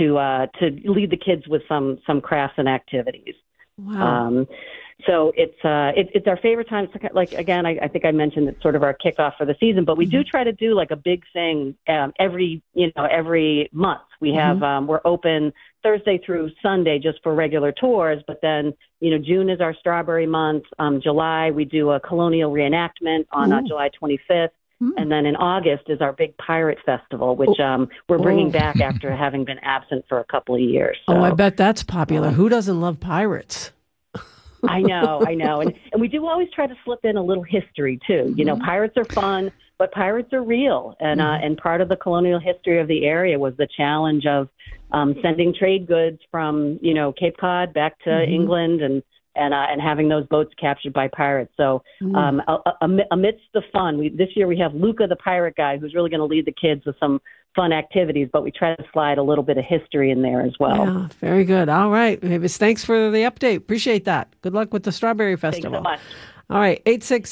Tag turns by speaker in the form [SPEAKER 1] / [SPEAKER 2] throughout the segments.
[SPEAKER 1] to lead the kids with some crafts and activities.
[SPEAKER 2] Wow.
[SPEAKER 1] So it's our favorite time. Like, again, I think I mentioned it's sort of our kickoff for the season, but we do try to do like a big thing every month. We have we're open Thursday through Sunday just for regular tours, but then June is our strawberry month. July we do a colonial reenactment on July 25th. And then in August is our big pirate festival, which we're bringing back after having been absent for a couple of years. So,
[SPEAKER 2] I bet that's popular. Who doesn't love pirates?
[SPEAKER 1] I know. And we do always try to slip in a little history, too. Pirates are fun, but pirates are real. And part of the colonial history of the area was the challenge of sending trade goods from, Cape Cod back to England and having those boats captured by pirates. So amidst the fun, this year we have Luca the pirate guy who's really going to lead the kids with some fun activities, but we try to slide a little bit of history in there as well.
[SPEAKER 2] Yeah, very good. All right, Mavis, thanks for the update. Appreciate that. Good luck with the Strawberry Festival.
[SPEAKER 1] Thanks so much.
[SPEAKER 2] All right,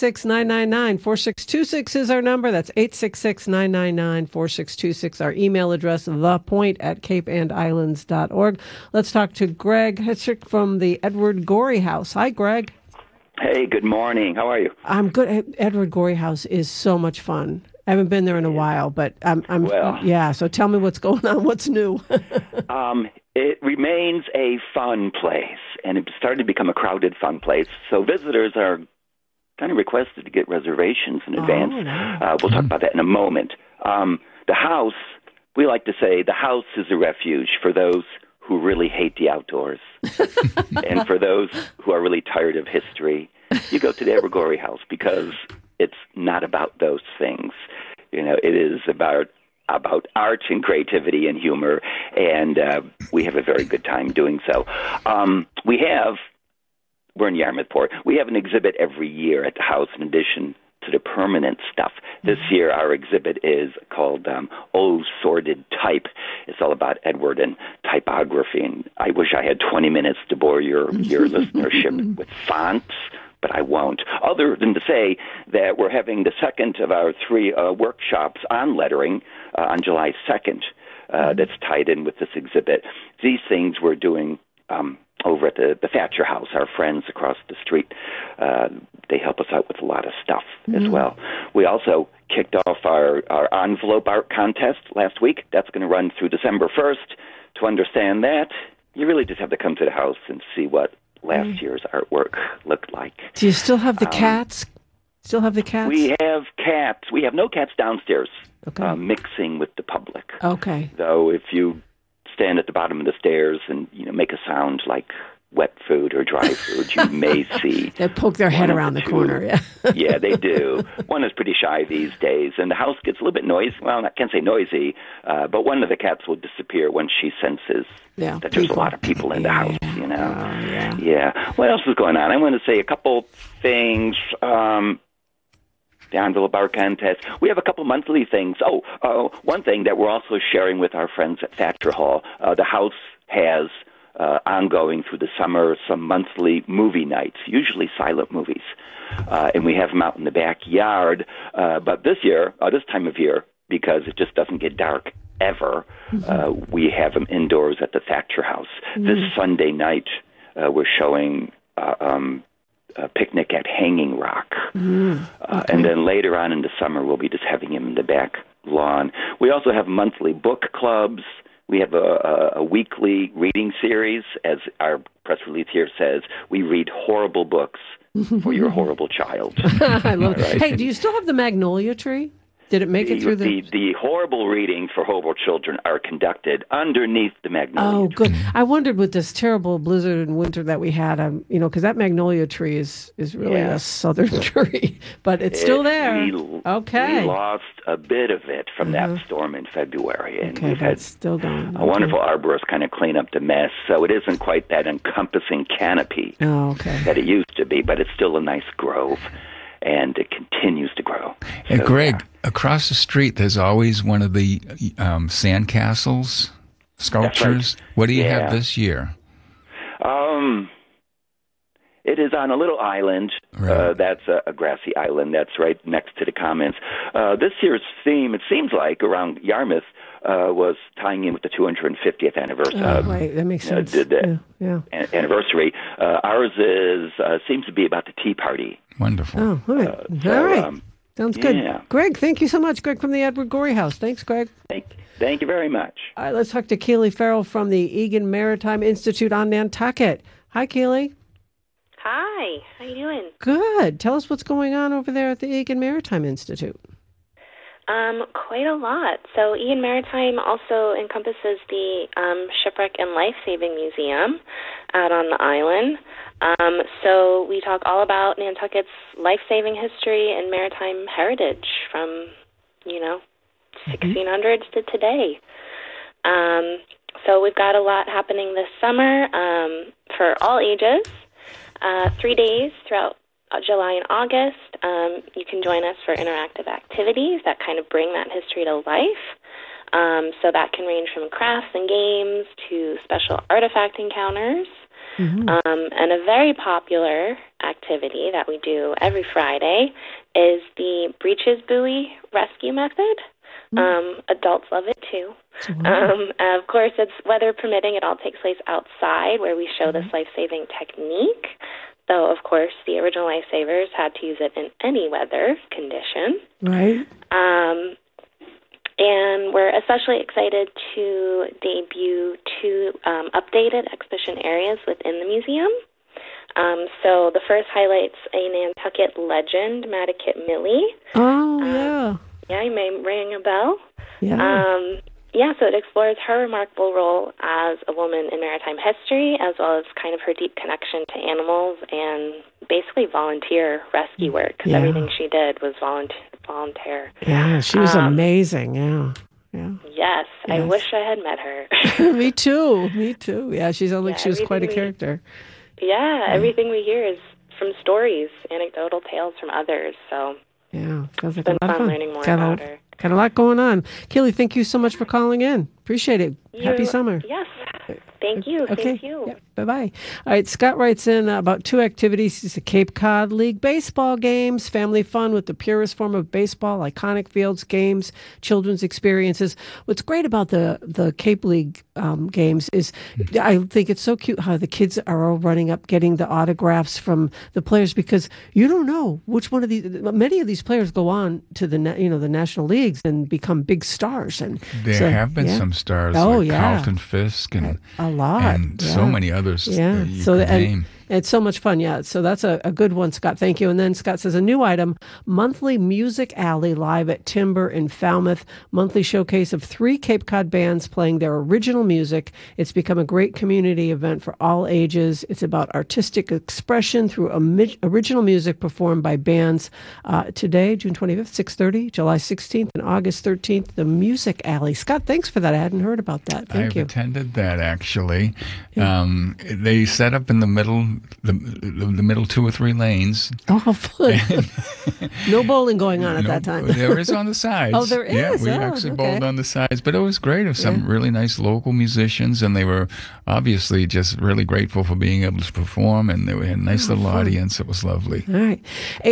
[SPEAKER 2] 866-999-4626 is our number. That's 866-999-4626. Our email address, thepoint@capeandislands.org. Let's talk to Greg Hitchcock from the Edward Gorey House. Hi, Greg.
[SPEAKER 3] Hey, good morning. How are you?
[SPEAKER 2] I'm good. Edward Gorey House is so much fun. I haven't been there in a while, but so tell me what's going on. What's new?
[SPEAKER 3] It remains a fun place, and it's starting to become a crowded fun place. So visitors are kind of requested to get reservations in advance. We'll talk about that in a moment. The house, we like to say, the house is a refuge for those who really hate the outdoors, and for those who are really tired of history. You go to the Edward Gorey House because it's not about those things. It is about art and creativity and humor, and we have a very good time doing so. We're in Yarmouthport. We have an exhibit every year at the house in addition to the permanent stuff. This year our exhibit is called Oh Sordid Type. It's all about Edward and typography, and I wish I had 20 minutes to bore your listenership with fonts, but I won't, other than to say that we're having the second of our three workshops on lettering on July 2nd that's tied in with this exhibit. These things we're doing over at the Thatcher House, our friends across the street. They help us out with a lot of stuff as well. We also kicked off our envelope art contest last week. That's going to run through December 1st. To understand that, you really just have to come to the house and see what last year's artwork looked like.
[SPEAKER 2] Do you still have the cats? Still have the cats?
[SPEAKER 3] We have cats. We have no cats downstairs,
[SPEAKER 2] mixing
[SPEAKER 3] with the public.
[SPEAKER 2] Okay.
[SPEAKER 3] Though if you stand at the bottom of the stairs and make a sound like wet food or dry food, you may see.
[SPEAKER 2] They poke their head around the corner, yeah.
[SPEAKER 3] Yeah, they do. One is pretty shy these days, and the house gets a little bit noisy. Well, I can't say noisy, but one of the cats will disappear when she senses that there's a lot of people in the house, Yeah. What else is going on? I want to say a couple things. The envelope art contest. We have a couple monthly things. One thing that we're also sharing with our friends at Thatcher Hall. The house has ongoing through the summer some monthly movie nights, usually silent movies. And we have them out in the backyard. But this year, this time of year, because it just doesn't get dark ever, we have them indoors at the Thatcher House. This Sunday night, we're showing a picnic at Hanging Rock. And then later on in the summer, we'll be just having him in the back lawn. We also have monthly book clubs. We have a weekly reading series. As our press release here says, we read horrible books for your horrible child.
[SPEAKER 2] I love it. Right? Hey, do you still have the magnolia tree? Did it make it through
[SPEAKER 3] the horrible readings for horrible children are conducted underneath the magnolia tree.
[SPEAKER 2] Good. I wondered with this terrible blizzard and winter that we had, because that magnolia tree is really a southern tree, but it's still there.
[SPEAKER 3] We lost a bit of it from that storm in February, and we've had
[SPEAKER 2] still going.
[SPEAKER 3] A wonderful arborist kind of clean up the mess, so it isn't quite that encompassing canopy that it used to be, but it's still a nice grove. And it continues to grow.
[SPEAKER 4] And Greg, across the street, there's always one of the sandcastles sculptures.
[SPEAKER 3] Right.
[SPEAKER 4] What do you have this year?
[SPEAKER 3] It is on a little island.
[SPEAKER 4] Right.
[SPEAKER 3] That's a grassy island that's right next to the Commons. This year's theme, it seems like, around Yarmouth, was tying in with the 250th anniversary.
[SPEAKER 2] Right, that makes sense.
[SPEAKER 3] Anniversary. Ours seems to be about the Tea Party.
[SPEAKER 4] Wonderful.
[SPEAKER 2] Oh, all right. All right. Sounds good. Yeah. Greg, thank you so much. Greg from the Edward Gorey House. Thanks, Greg.
[SPEAKER 3] Thank you very much.
[SPEAKER 2] All right, let's talk to Keely Farrell from the Egan Maritime Institute on Nantucket. Hi, Keely.
[SPEAKER 5] Hi. How you doing?
[SPEAKER 2] Good. Tell us what's going on over there at the Egan Maritime Institute.
[SPEAKER 5] Quite a lot. So Egan Maritime also encompasses the Shipwreck and Life-Saving Museum out on the island. So we talk all about Nantucket's life-saving history and maritime heritage from, 1600s to today. So we've got a lot happening this summer for all ages. 3 days throughout July and August. You can join us for interactive activities that kind of bring that history to life. So that can range from crafts and games to special artifact encounters. And a very popular activity that we do every Friday is the breeches buoy rescue method. Adults love it too. Of course, it's weather permitting. It all takes place outside where we show this life-saving technique. Though, of course, the original lifesavers had to use it in any weather condition.
[SPEAKER 2] Right.
[SPEAKER 5] And we're especially excited to debut 2 updated exhibition areas within the museum. So the first highlights a Nantucket legend, Madikit Millie.
[SPEAKER 2] Oh, yeah.
[SPEAKER 5] Yeah, you may ring a bell.
[SPEAKER 2] Yeah.
[SPEAKER 5] So it explores her remarkable role as a woman in maritime history, as well as kind of her deep connection to animals and basically volunteer rescue work, because everything she did was volunteer.
[SPEAKER 2] Yeah, she was amazing, yeah.
[SPEAKER 5] Yes, I wish I had met her.
[SPEAKER 2] Me too. Yeah, she sounds like she was quite a character.
[SPEAKER 5] Everything we hear is from stories, anecdotal tales from others, so...
[SPEAKER 2] Yeah, sounds like
[SPEAKER 5] it's been
[SPEAKER 2] a lot of fun.
[SPEAKER 5] learning more about her.
[SPEAKER 2] Got a lot going on. Keely, thank you so much for calling in. Appreciate it. Happy summer.
[SPEAKER 5] Yes. Thank you.
[SPEAKER 2] Okay.
[SPEAKER 5] Thank you.
[SPEAKER 2] Yeah. Bye-bye. All right, Scott writes in about 2 activities. It's a Cape Cod League baseball games, family fun with the purest form of baseball, iconic fields, games, children's experiences. What's great about the Cape League games is I think it's so cute how the kids are all running up getting the autographs from the players, because you don't know which one of these. Many of these players go on to the national leagues and become big stars. And
[SPEAKER 4] there have been some stars like Carlton Fisk and
[SPEAKER 2] a lot,
[SPEAKER 4] and so many others.
[SPEAKER 2] Yeah, it's so much fun. Yeah, so that's a good one, Scott. Thank you. And then Scott says a new item: monthly music alley live at Timber in Falmouth. Monthly showcase of 3 Cape Cod bands playing their original music. It's become a great community event for all ages. It's about artistic expression through original music performed by bands. Today, June 25th, 6:30, July 16th, and August 13th. The Music Alley. Scott, thanks for that. I hadn't heard about that. Thank you.
[SPEAKER 4] I've attended that actually. They set up in the middle. The middle 2 or 3 lanes.
[SPEAKER 2] Oh, fun. No bowling going on at that time.
[SPEAKER 4] There is on the sides.
[SPEAKER 2] Oh, there is?
[SPEAKER 4] Yeah, we actually bowled on the sides. But it was great of some really nice local musicians, and they were obviously just really grateful for being able to perform, and they had a nice little audience. It was lovely.
[SPEAKER 2] All right.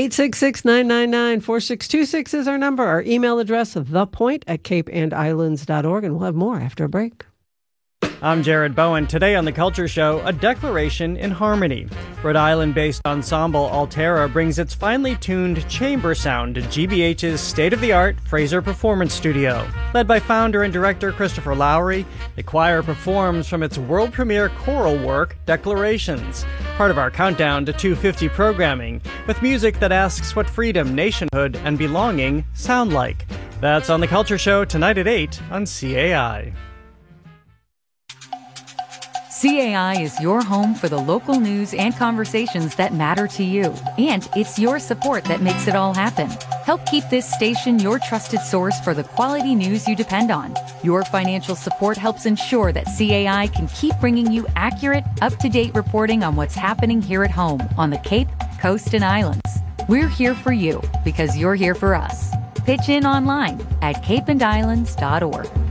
[SPEAKER 2] 866-999-4626 is our number. Our email address, thepoint@capeandislands.org, and we'll have more after a break.
[SPEAKER 6] I'm Jared Bowen. Today on The Culture Show, a declaration in harmony. Rhode Island-based ensemble Altera brings its finely tuned chamber sound to GBH's state-of-the-art Fraser Performance Studio. Led by founder and director Christopher Lowry, the choir performs from its world premiere choral work, Declarations, part of our countdown to 250 programming, with music that asks what freedom, nationhood, and belonging sound like. That's on The Culture Show tonight at 8 on CAI.
[SPEAKER 7] CAI is your home for the local news and conversations that matter to you. And it's your support that makes it all happen. Help keep this station your trusted source for the quality news you depend on. Your financial support helps ensure that CAI can keep bringing you accurate, up-to-date reporting on what's happening here at home on the Cape, Coast, and Islands. We're here for you because you're here for us. Pitch in online at capeandislands.org.